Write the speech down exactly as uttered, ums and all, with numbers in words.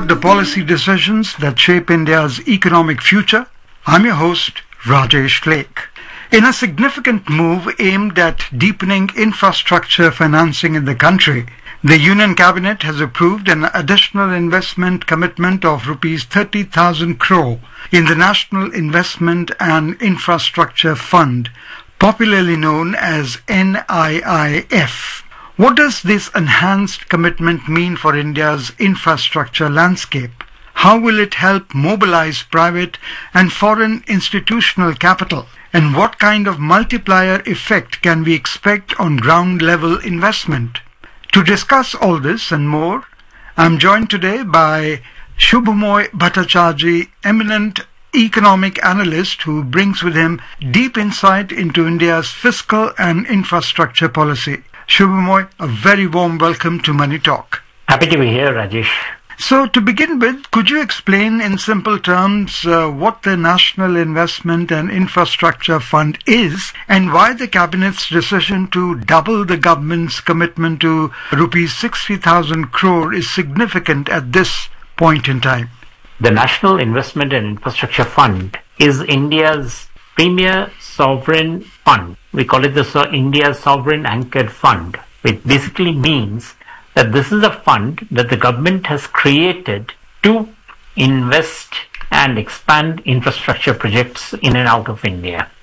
about the policy decisions that shape India's economic future. I'm your host, Rajesh Lake. In a significant move aimed at deepening infrastructure financing in the country, the Union Cabinet has approved an additional investment commitment of rupees thirty thousand crore in the National Investment and Infrastructure Fund, popularly known as N I I F. What does this enhanced commitment mean for India's infrastructure landscape? How will it help mobilize private and foreign institutional capital? And what kind of multiplier effect can we expect on ground-level investment? To discuss all this and more, I am joined today by Shubhamoy Bhattacharjee, eminent economic analyst who brings with him deep insight into India's fiscal and infrastructure policy. Shubhamoy, a very warm welcome to Money Talk. Happy to be here, Rajesh. So to begin with, could you explain in simple terms uh, what the National Investment and Infrastructure Fund is and why the Cabinet's decision to double the government's commitment to rupees sixty thousand crore is significant at this point in time? The National Investment and Infrastructure Fund is India's premier sovereign fund. We call it the so- India's Sovereign Anchored Fund, which basically means that this is a fund that the government has created to invest and expand infrastructure projects in and out of India.